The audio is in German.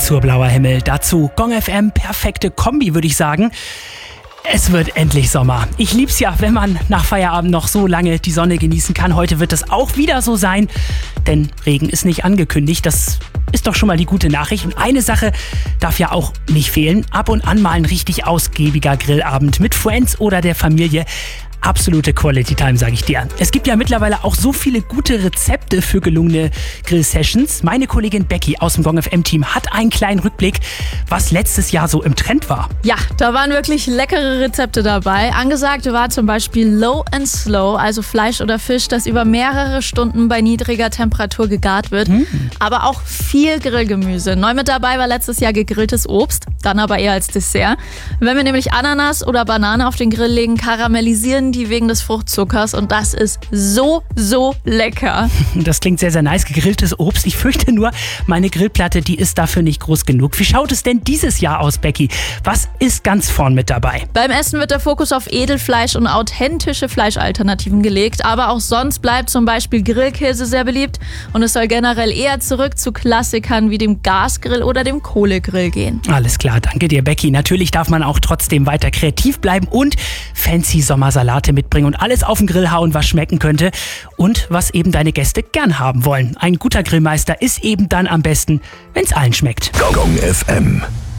azurblauer Himmel. Dazu Gong FM, perfekte Kombi, würde ich sagen. Es wird endlich Sommer. Ich lieb's ja, wenn man nach Feierabend noch so lange die Sonne genießen kann. Heute wird es auch wieder so sein, denn Regen ist nicht angekündigt. Das ist doch schon mal die gute Nachricht. Und eine Sache darf ja auch nicht fehlen. Ab und an mal ein richtig ausgiebiger Grillabend mit Friends oder der Familie. Absolute Quality Time, sage ich dir. Es gibt ja mittlerweile auch so viele gute Rezepte für gelungene Grill-Sessions. Meine Kollegin Becky aus dem Gong FM-Team hat einen kleinen Rückblick, was letztes Jahr so im Trend war. Ja, da waren wirklich leckere Rezepte dabei. Angesagt war zum Beispiel Low and Slow, also Fleisch oder Fisch, das über mehrere Stunden bei niedriger Temperatur gegart wird. Aber auch viel Grillgemüse. Neu mit dabei war letztes Jahr gegrilltes Obst, dann aber eher als Dessert. Wenn wir nämlich Ananas oder Banane auf den Grill legen, karamellisieren die wegen des Fruchtzuckers und das ist so lecker. Das klingt sehr, sehr nice. Gegrilltes Obst. Ich fürchte nur, meine Grillplatte, die ist dafür nicht groß genug. Wie schaut es denn dieses Jahr aus, Becky? Was ist ganz vorn mit dabei? Beim Essen wird der Fokus auf Edelfleisch und authentische Fleischalternativen gelegt, aber auch sonst bleibt zum Beispiel Grillkäse sehr beliebt und es soll generell eher zurück zu Klassikern wie dem Gasgrill oder dem Kohlegrill gehen. Alles klar, danke dir, Becky. Natürlich darf man auch trotzdem weiter kreativ bleiben und fancy Sommersalate mitbringen und alles auf den Grill hauen, was schmecken könnte und was eben deine Gäste gern haben wollen. Ein guter Grillmeister ist eben dann am besten, wenn es allen schmeckt. Gong FM.